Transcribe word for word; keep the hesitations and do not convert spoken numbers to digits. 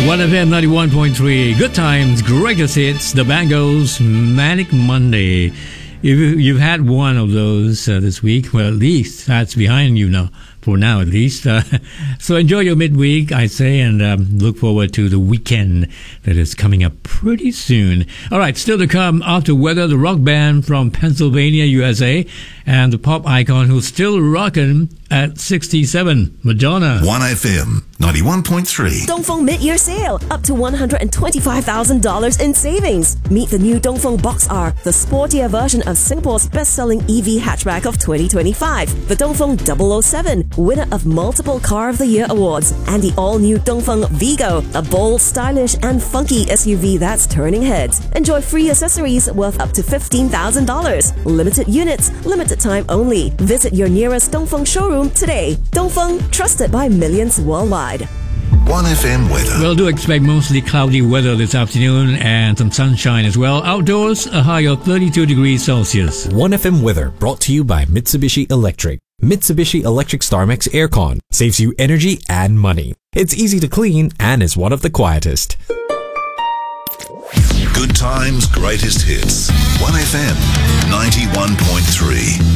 one F M ninety-one point three. Good times, greatest hits. The Bangles, Manic Monday. If you've had one of those uh, this week, well, at least that's behind you now. For now, at least. Uh, so enjoy your midweek, I say, and um, look forward to the weekend that is coming up pretty soon. All right, still to come after weather, the rock band from Pennsylvania, U S A, and the pop icon who's still rocking at sixty-seven, Madonna. one F M ninety-one point three. Dongfeng mid-year sale, up to one hundred twenty-five thousand dollars in savings. Meet the new Dongfeng Box R, the sportier version of Singapore's best-selling E V hatchback of twenty twenty-five. The Dongfeng double oh seven, winner of multiple Car of the Year awards, and the all-new Dongfeng Vigo, a bold, stylish, and funky S U V that's turning heads. Enjoy free accessories worth up to fifteen thousand dollars. Limited units, limited time only. Visit your nearest Dongfeng showroom today. Dongfeng, trusted by millions worldwide. one F M weather. Well, do expect mostly cloudy weather this afternoon and some sunshine as well. Outdoors, a high of thirty-two degrees Celsius. one F M weather brought to you by Mitsubishi Electric. Mitsubishi Electric StarMax Aircon saves you energy and money. It's easy to clean and is one of the quietest. Good times, greatest hits. one F M ninety-one point three.